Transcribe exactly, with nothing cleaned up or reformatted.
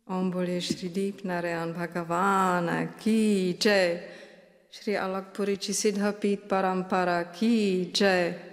Om Bole Shri Deep Narayan Bhagavan Ki Jai. Shri Alakpuri Chi Siddha Pit Parampara Ki Jai.